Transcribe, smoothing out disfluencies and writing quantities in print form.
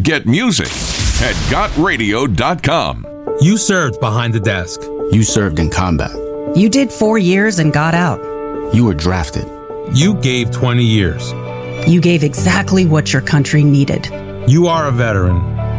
Get music at gotradio.com. You served behind the desk. You served in combat. You did 4 years and got out. You were drafted. You gave 20 years. You gave exactly what your country needed. You are a veteran.